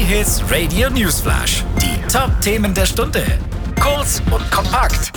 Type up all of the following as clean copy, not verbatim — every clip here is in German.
J-Hits Radio Newsflash. Die Top-Themen der Stunde. Kurz und kompakt.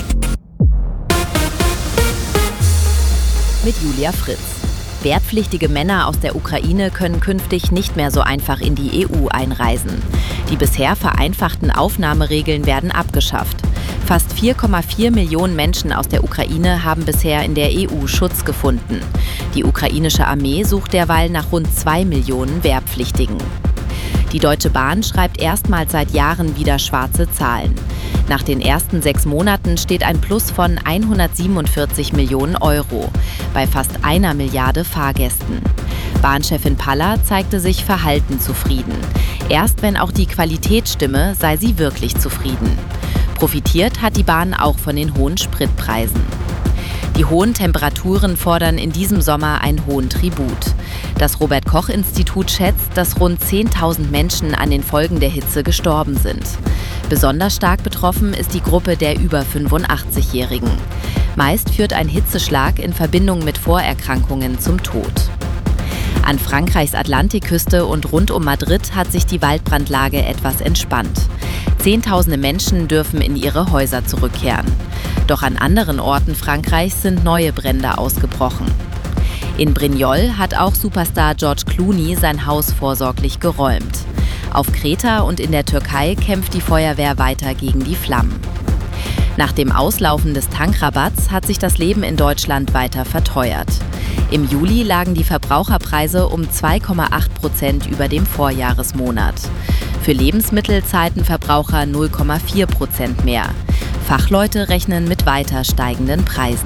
Mit Julia Fritz. Wehrpflichtige Männer aus der Ukraine können künftig nicht mehr so einfach in die EU einreisen. Die bisher vereinfachten Aufnahmeregeln werden abgeschafft. Fast 4,4 Millionen Menschen aus der Ukraine haben bisher in der EU Schutz gefunden. Die ukrainische Armee sucht derweil nach rund 2 Millionen Wehrpflichtigen. Die Deutsche Bahn schreibt erstmals seit Jahren wieder schwarze Zahlen. Nach den ersten 6 Monaten steht ein Plus von 147 Millionen Euro bei fast 1 Milliarde Fahrgästen. Bahnchefin Paller zeigte sich verhalten zufrieden. Erst wenn auch die Qualität stimme, sei sie wirklich zufrieden. Profitiert hat die Bahn auch von den hohen Spritpreisen. Die hohen Temperaturen fordern in diesem Sommer einen hohen Tribut. Das Robert-Koch-Institut schätzt, dass rund 10.000 Menschen an den Folgen der Hitze gestorben sind. Besonders stark betroffen ist die Gruppe der über 85-Jährigen. Meist führt ein Hitzeschlag in Verbindung mit Vorerkrankungen zum Tod. An Frankreichs Atlantikküste und rund um Madrid hat sich die Waldbrandlage etwas entspannt. Zehntausende Menschen dürfen in ihre Häuser zurückkehren. Doch an anderen Orten Frankreichs sind neue Brände ausgebrochen. In Brignoles hat auch Superstar George Clooney sein Haus vorsorglich geräumt. Auf Kreta und in der Türkei kämpft die Feuerwehr weiter gegen die Flammen. Nach dem Auslaufen des Tankrabatts hat sich das Leben in Deutschland weiter verteuert. Im Juli lagen die Verbraucherpreise um 2,8% über dem Vorjahresmonat. Für Lebensmittel zahlten Verbraucher 0,4% mehr. Fachleute rechnen mit weiter steigenden Preisen.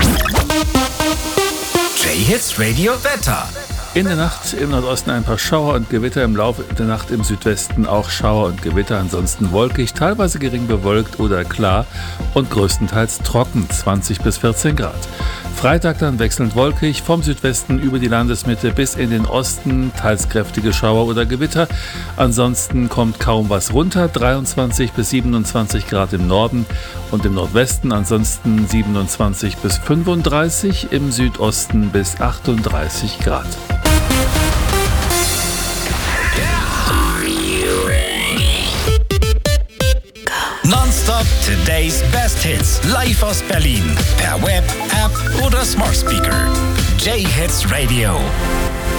J-Hits Radio Wetter. In der Nacht im Nordosten ein paar Schauer und Gewitter, im Laufe der Nacht im Südwesten auch Schauer und Gewitter, ansonsten wolkig, teilweise gering bewölkt oder klar und größtenteils trocken, 20 bis 14 Grad. Freitag dann wechselnd wolkig, vom Südwesten über die Landesmitte bis in den Osten, teils kräftige Schauer oder Gewitter. Ansonsten kommt kaum was runter, 23 bis 27 Grad im Norden und im Nordwesten, ansonsten 27 bis 35, im Südosten bis 38 Grad. Nonstop Today's Best Hits. Live aus Berlin. Per Web, App oder Smart Speaker. J-Hits Radio.